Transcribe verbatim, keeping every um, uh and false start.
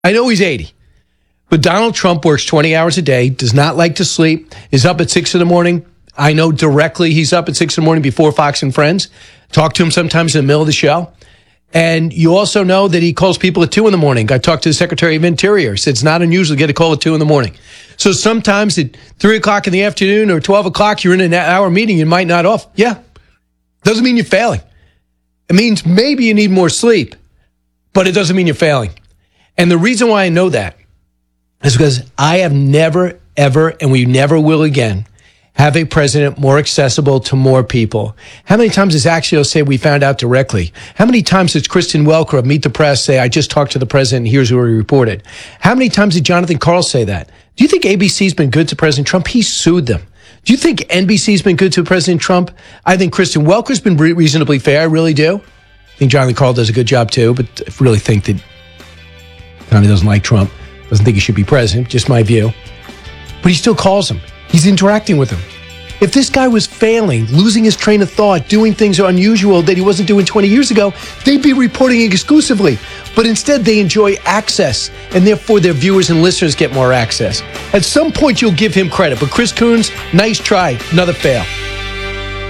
I know he's eighty, but Donald Trump works twenty hours a day, does not like to sleep, is up at six in the morning. I know directly he's up at six in the morning before Fox and Friends. Talk to him sometimes in the middle of the show. And you also know that he calls people at two in the morning. I talked to the Secretary of Interior. He said it's not unusual to get a call at two in the morning. So sometimes at three o'clock in the afternoon or twelve o'clock, you're in an hour meeting, you might not off. Yeah. Doesn't mean you're failing. It means maybe you need more sleep, but it doesn't mean you're failing. And the reason why I know that is because I have never, ever, and we never will again, have a president more accessible to more people. How many times does Axios say we found out directly? How many times does Kristen Welker of Meet the Press say, I just talked to the president, here's what he reported? How many times did Jonathan Karl say that? Do you think A B C's been good to President Trump? He sued them. Do you think N B C's been good to President Trump? I think Kristen Welker's been re- reasonably fair. I really do. I think Jonathan Karl does a good job too, but I really think that Johnny doesn't like Trump, doesn't think he should be president, just my view. But he still calls him. He's interacting with him. If this guy was failing, losing his train of thought, doing things unusual that he wasn't doing twenty years ago, they'd be reporting exclusively. But instead, they enjoy access, and therefore their viewers and listeners get more access. At some point, you'll give him credit. But Chris Coons, nice try, another fail.